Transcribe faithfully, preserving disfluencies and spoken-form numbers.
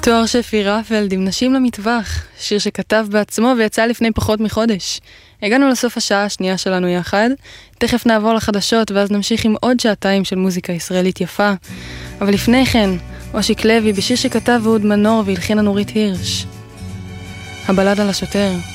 תואר שפי רפלד עם נשים למטווח, שיר שכתב בעצמו ויצא לפני פחות מחודש. הגענו לסוף השעה השנייה שלנו יחד, תכף נעבור לחדשות ואז נמשיך עם עוד שעתיים של מוזיקה ישראלית יפה. אבל לפני כן, אושיק לוי בשיר שכתב אהוד מנור והלחינה נורית הירש. הבלד על השוטר.